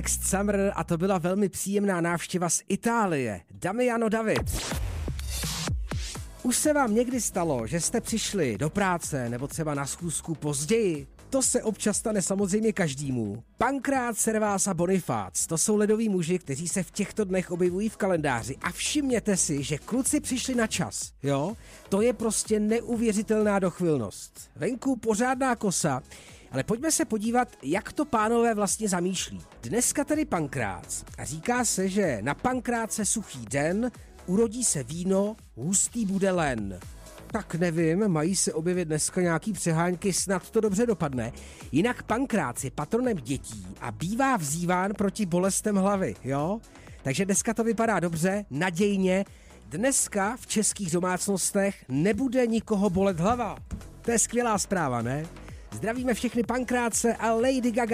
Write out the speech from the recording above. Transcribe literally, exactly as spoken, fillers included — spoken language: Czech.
Next Summer a to byla velmi příjemná návštěva z Itálie. Damiano David. Už se vám někdy stalo, že jste přišli do práce nebo třeba na schůzku později? To se občas stane samozřejmě každému. Pankrác, Servás a Bonifác, to jsou ledoví muži, kteří se v těchto dnech objevují v kalendáři a všimněte si, že kluci přišli na čas, jo? To je prostě neuvěřitelná dochvilnost. Venku pořádná kosa, ale pojďme se podívat, jak to pánové vlastně zamýšlí. Dneska tady Pankrác a říká se, že na Pankráce suchý den, urodí se víno, hustý bude len. Tak nevím, mají se objevit dneska nějaký přehánky, snad to dobře dopadne. Jinak Pankrác je patronem dětí a bývá vzýván proti bolestem hlavy, jo? Takže dneska to vypadá dobře, nadějně. Dneska v českých domácnostech nebude nikoho bolet hlava. To je skvělá zpráva, ne? Zdravíme všechny Pankráce a Lady Gaga.